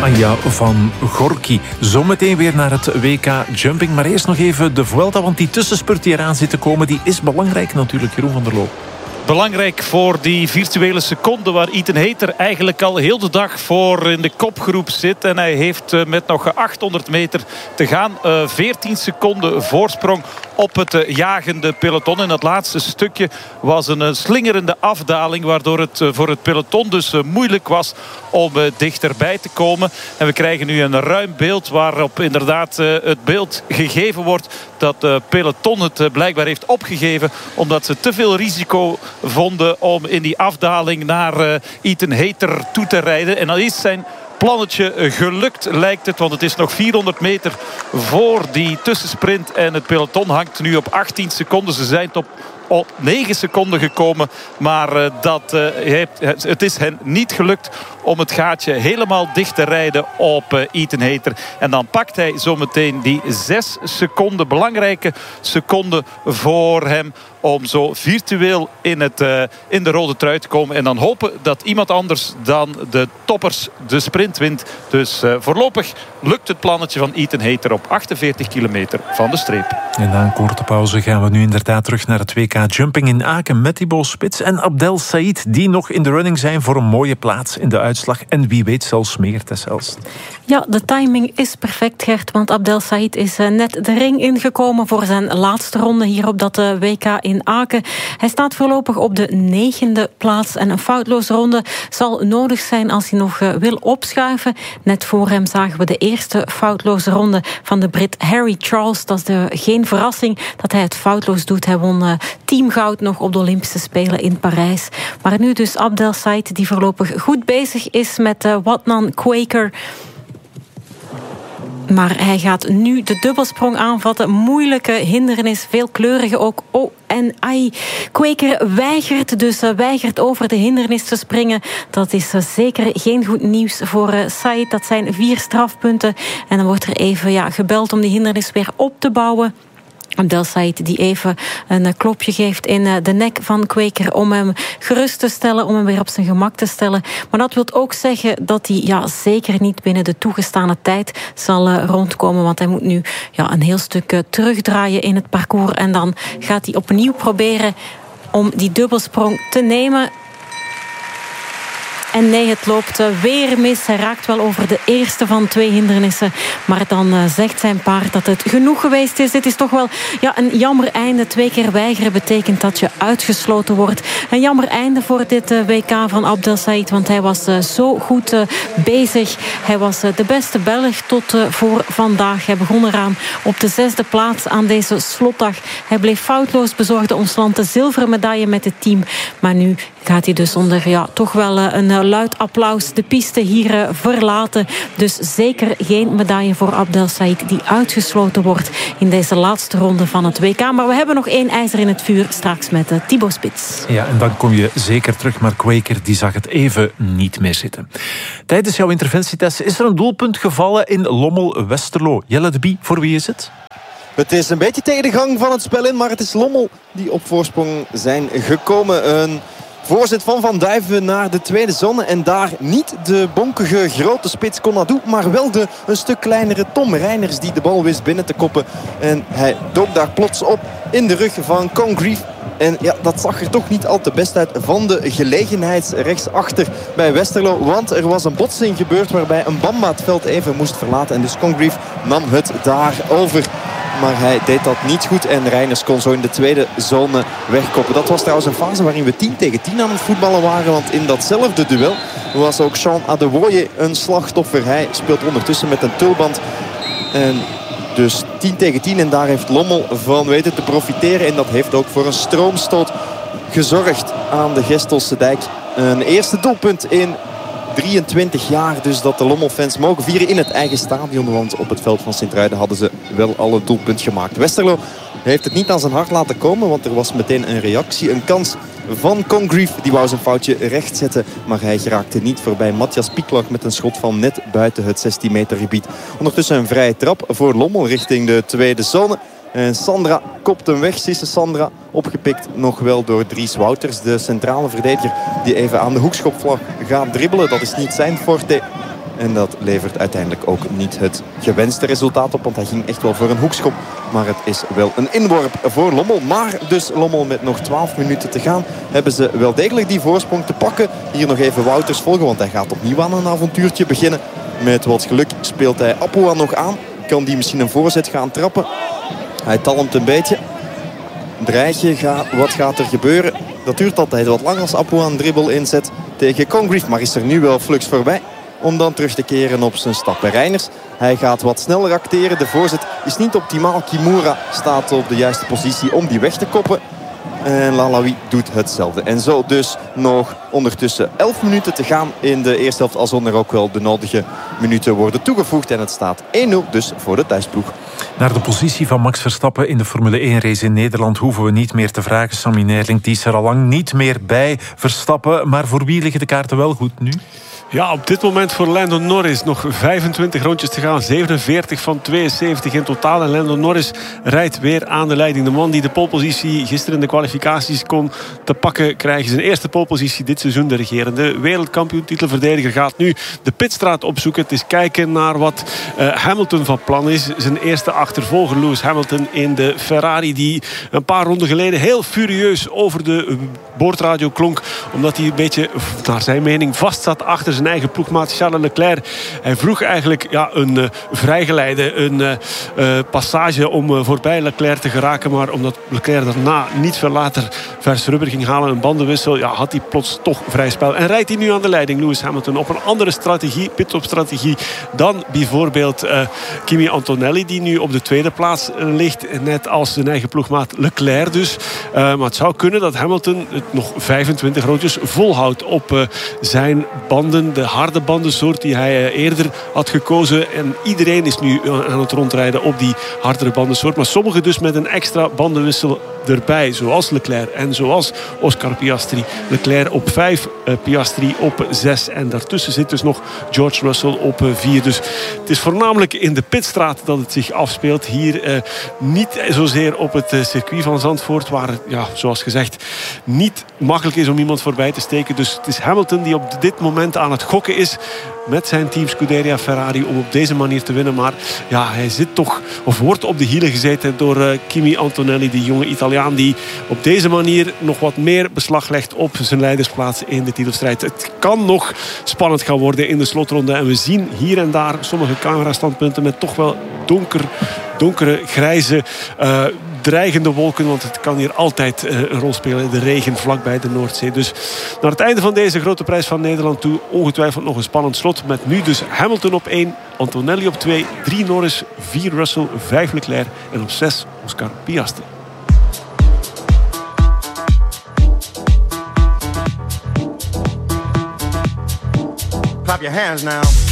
Anja van Gorky. Zometeen weer naar het WK Jumping. Maar eerst nog even de Vuelta, want die tussenspurt die eraan zit te komen, die is belangrijk natuurlijk, Jeroen van der Loo. Belangrijk voor die virtuele seconde waar Ethan Hayter eigenlijk al heel de dag voor in de kopgroep zit. En hij heeft met nog 800 meter te gaan 14 seconden voorsprong op het jagende peloton. En dat laatste stukje was een slingerende afdaling, waardoor het voor het peloton dus moeilijk was om dichterbij te komen. En we krijgen nu een ruim beeld waarop inderdaad het beeld gegeven wordt dat peloton het blijkbaar heeft opgegeven, omdat ze te veel risico vonden om in die afdaling naar Ethan Hayter toe te rijden. En dan is zijn plannetje gelukt, lijkt het. Want het is nog 400 meter voor die tussensprint. En het peloton hangt nu op 18 seconden. Ze zijn op 9 seconden gekomen. Maar het is hen niet gelukt om het gaatje helemaal dicht te rijden op Ethan Hayter. En dan pakt hij zometeen die 6 seconden, belangrijke seconden voor hem, om zo virtueel in de rode trui te komen. En dan hopen dat iemand anders dan de toppers de sprint wint. Dus voorlopig lukt het plannetje van Ethan Hayter op 48 kilometer van de streep. En na een korte pauze gaan we nu inderdaad terug naar het WK Jumping in Aken met Thibaut Spits en Abdel Said, die nog in de running zijn voor een mooie plaats in de uitslag. En wie weet zelfs meer, Tess Elst. Ja, de timing is perfect, Gert, want Abdel Said is net de ring ingekomen voor zijn laatste ronde hier op dat WK in Aken. Hij staat voorlopig op de 9e plaats en een foutloze ronde zal nodig zijn als hij nog wil opschuiven. Net voor hem zagen we de eerste foutloze ronde van de Brit Harry Charles. Dat is geen verrassing dat hij het foutloos doet. Hij won teamgoud nog op de Olympische Spelen in Parijs. Maar nu dus Abdel Said, die voorlopig goed bezig is met Watnan Quaker. Maar hij gaat nu de dubbelsprong aanvatten. Moeilijke hindernis, veelkleurige ook. Oh, en Quaker weigert over de hindernis te springen. Dat is zeker geen goed nieuws voor Said. Dat zijn 4 strafpunten. En dan wordt er even gebeld om die hindernis weer op te bouwen. Abdel Said die even een klopje geeft in de nek van Quaker om hem gerust te stellen, om hem weer op zijn gemak te stellen. Maar dat wil ook zeggen dat hij zeker niet binnen de toegestane tijd zal rondkomen, want hij moet nu een heel stuk terugdraaien in het parcours en dan gaat hij opnieuw proberen om die dubbelsprong te nemen. En nee, het loopt weer mis. Hij raakt wel over de eerste van 2 hindernissen. Maar dan zegt zijn paard dat het genoeg geweest is. Dit is toch wel een jammer einde. 2 keer weigeren betekent dat je uitgesloten wordt. Een jammer einde voor dit WK van Abdel Said. Want hij was zo goed bezig. Hij was de beste Belg tot voor vandaag. Hij begon eraan op de 6e plaats aan deze slotdag. Hij bleef foutloos, bezorgde ons land de zilveren medaille met het team. Maar nu gaat hij dus onder toch wel een luid applaus de piste hier verlaten. Dus zeker geen medaille voor Abdel Said, die uitgesloten wordt in deze laatste ronde van het WK. Maar we hebben nog 1 ijzer in het vuur straks met Thibaut Spits. Ja, en dan kom je zeker terug, maar Quaker die zag het even niet meer zitten. Tijdens jouw interventietest is er een doelpunt gevallen in Lommel-Westerlo. Jelle de Bie, voor wie is het? Het is een beetje tegen de gang van het spel in, maar het is Lommel die op voorsprong zijn gekomen. Een voorzet van Van Duiven naar de tweede zone. En daar niet de bonkige grote spits Konadu, maar wel de een stuk kleinere Tom Reiners die de bal wist binnen te koppen. En hij dook daar plots op in de rug van Congreve. En dat zag er toch niet al te best uit van de gelegenheidsrechtsachter bij Westerlo. Want er was een botsing gebeurd waarbij een Bamba het veld even moest verlaten. En dus Congreve nam het daar over. Maar hij deed dat niet goed en Reiners kon zo in de tweede zone wegkoppen. Dat was trouwens een fase waarin we 10 tegen 10 aan het voetballen waren. Want in datzelfde duel was ook Sean Adewoye een slachtoffer. Hij speelt ondertussen met een tulband. En dus 10 tegen 10 en daar heeft Lommel van weten te profiteren. En dat heeft ook voor een stroomstoot gezorgd aan de Gestelse dijk. Een eerste doelpunt in 23 jaar dus dat de Lommel-fans mogen vieren in het eigen stadion. Want op het veld van Sint-Truiden hadden ze wel al een doelpunt gemaakt. Westerlo heeft het niet aan zijn hart laten komen, want er was meteen een reactie. Een kans van Congreve, die wou zijn foutje rechtzetten. Maar hij geraakte niet voorbij Matthias Pieklach met een schot van net buiten het 16 meter gebied. Ondertussen een vrije trap voor Lommel richting de tweede zone. En Sandra kopt hem weg. Sisse Sandra opgepikt nog wel door Dries Wouters. De centrale verdediger die even aan de hoekschopvlag gaat dribbelen. Dat is niet zijn forte. En dat levert uiteindelijk ook niet het gewenste resultaat op. Want hij ging echt wel voor een hoekschop. Maar het is wel een inworp voor Lommel. Maar dus Lommel met nog 12 minuten te gaan hebben ze wel degelijk die voorsprong te pakken. Hier nog even Wouters volgen. Want hij gaat opnieuw aan een avontuurtje beginnen. Met wat geluk speelt hij Apua nog aan. Kan die misschien een voorzet gaan trappen. Hij talmt een beetje. Dreigje, wat gaat er gebeuren? Dat duurt altijd wat lang als Apua een dribbel inzet tegen Congreve. Maar is er nu wel flux voorbij om dan terug te keren op zijn stap. Bij Reiners, hij gaat wat sneller acteren. De voorzet is niet optimaal. Kimura staat op de juiste positie om die weg te koppen. En Lalawi doet hetzelfde. En zo dus nog ondertussen 11 minuten te gaan in de eerste helft. Alsof er ook wel de nodige minuten worden toegevoegd. En het staat 1-0 dus voor de thuisploeg. Naar de positie van Max Verstappen in de Formule 1 race in Nederland hoeven we niet meer te vragen. Sammy Nerling, die is er al lang niet meer bij Verstappen. Maar voor wie liggen de kaarten wel goed nu? Ja, op dit moment voor Lando Norris nog 25 rondjes te gaan. 47 van 72 in totaal. En Lando Norris rijdt weer aan de leiding. De man die de polepositie gisteren in de kwalificaties kon te pakken krijgen. Zijn eerste polepositie dit seizoen. De regerende wereldkampioen-titelverdediger gaat nu de pitstraat opzoeken. Het is kijken naar wat Hamilton van plan is. Zijn eerste achtervolger Lewis Hamilton in de Ferrari. Die een paar ronden geleden heel furieus over de boordradio klonk. Omdat hij een beetje, naar zijn mening, vast zat achter zijn eigen ploegmaat Charles Leclerc. Hij vroeg eigenlijk een vrijgeleide, een passage om voorbij Leclerc te geraken. Maar omdat Leclerc daarna niet veel later vers rubber ging halen, een bandenwissel, had hij plots toch vrij spel. En rijdt hij nu aan de leiding, Lewis Hamilton, op een andere strategie, pitstopstrategie, dan bijvoorbeeld Kimi Antonelli, die nu op de tweede plaats ligt, net als zijn eigen ploegmaat Leclerc dus. Maar het zou kunnen dat Hamilton het nog 25 rondjes volhoudt op zijn banden, de harde bandensoort die hij eerder had gekozen. En iedereen is nu aan het rondrijden op die hardere bandensoort. Maar sommigen dus met een extra bandenwissel erbij. Zoals Leclerc en zoals Oscar Piastri. Leclerc op 5, Piastri op 6. En daartussen zit dus nog George Russell op 4. Dus het is voornamelijk in de pitstraat dat het zich afspeelt. Hier niet zozeer op het circuit van Zandvoort, waar het, zoals gezegd, niet makkelijk is om iemand voorbij te steken. Dus het is Hamilton die op dit moment aan het gokken is met zijn team Scuderia Ferrari om op deze manier te winnen. Maar hij zit toch, of wordt op de hielen gezeten door Kimi Antonelli, die jonge Italiaan die op deze manier nog wat meer beslag legt op zijn leidersplaats in de titelstrijd. Het kan nog spannend gaan worden in de slotronde. En we zien hier en daar sommige camerastandpunten met toch wel donkere, grijze, dreigende wolken, want het kan hier altijd een rol spelen. De regen vlakbij de Noordzee. Dus naar het einde van deze grote prijs van Nederland toe ongetwijfeld nog een spannend slot. Met nu dus Hamilton op 1, Antonelli op 2, 3 Norris, 4 Russell, 5 Leclerc en op 6 Oscar Piastri. Clap your hands now.